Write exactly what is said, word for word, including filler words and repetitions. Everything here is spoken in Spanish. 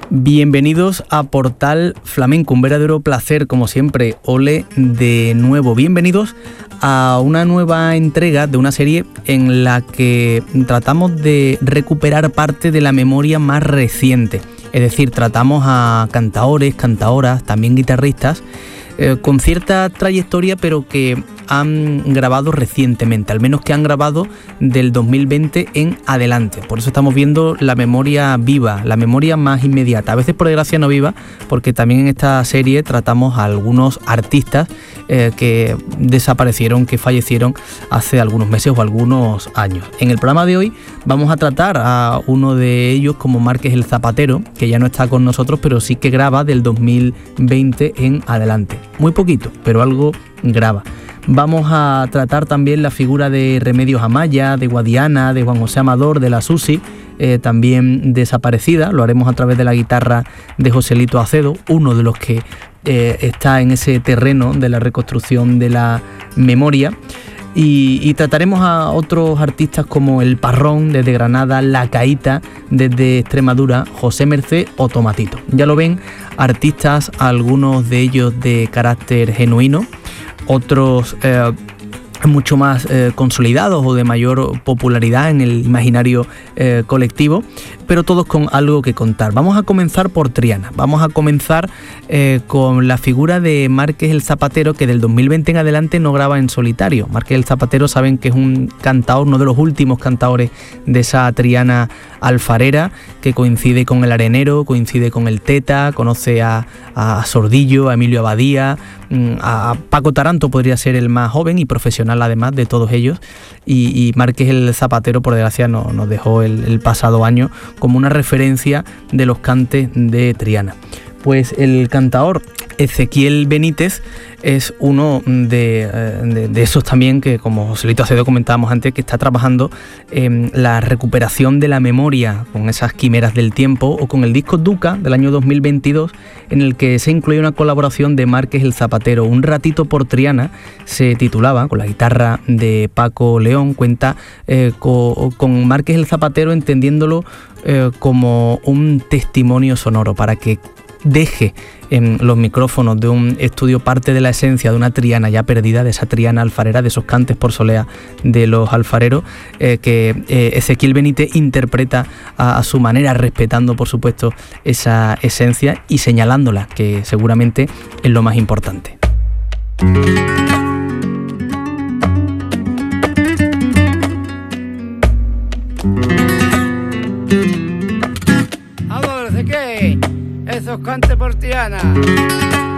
Bienvenidos a Portal Flamenco, un verdadero placer, como siempre. Ole de nuevo. Bienvenidos a una nueva entrega de una serie en la que tratamos de recuperar parte de la memoria más reciente. Es decir, tratamos a cantaores, cantaoras, también guitarristas, eh, con cierta trayectoria, pero que han grabado recientemente, al menos que han grabado del dos mil veinte en adelante. Por eso estamos viendo la memoria viva, la memoria más inmediata. A veces, por desgracia, no viva, porque también en esta serie tratamos a algunos artistas eh, que desaparecieron, que fallecieron hace algunos meses o algunos años. En el programa de hoy vamos a tratar a uno de ellos como Márquez el Zapatero, que ya no está con nosotros, pero sí que graba del dos mil veinte en adelante. Muy poquito, pero algo graba. Vamos a tratar también la figura de Remedios Amaya, de Guadiana, de Juan José Amador, de la Susi, eh, también desaparecida. Lo haremos a través de la guitarra de Joselito Acedo, uno de los que eh, está en ese terreno de la reconstrucción de la memoria. Y, y trataremos a otros artistas como El Parrón desde Granada, La Caíta desde Extremadura, José Mercé o Tomatito. Ya lo ven, artistas, algunos de ellos de carácter genuino, otros eh, mucho más eh, consolidados o de mayor popularidad en el imaginario eh, colectivo, pero todos con algo que contar. Vamos a comenzar por Triana, vamos a comenzar eh, con la figura de Márquez el Zapatero, que del dos mil veinte en adelante no graba en solitario. Márquez el Zapatero, saben que es un cantaor, uno de los últimos cantaores de esa Triana alfarera, que coincide con el Arenero, coincide con el Teta, conoce a, a Sordillo, a Emilio Abadía, a Paco Taranto podría ser el más joven y profesional además de todos ellos, y, y Márquez el Zapatero, por desgracia, no, nos dejó el, el pasado año como una referencia de los cantes de Triana. Pues el cantaor Ezequiel Benítez es uno de, de, de esos también que, como Joselito Acedo comentábamos antes, que está trabajando en la recuperación de la memoria con esas quimeras del tiempo, o con el disco Duca del año dos mil veintidós, en el que se incluye una colaboración de Márquez el Zapatero. Un ratito por Triana se titulaba, con la guitarra de Paco León. Cuenta eh, con, con Márquez el Zapatero entendiéndolo eh, como un testimonio sonoro para que deje en los micrófonos de un estudio parte de la esencia de una Triana ya perdida, de esa Triana alfarera, de esos cantes por solea de los alfareros, eh, que eh, Ezequiel Benítez interpreta a, a su manera, respetando por supuesto esa esencia y señalándola, que seguramente es lo más importante. Esos cantes por Triana.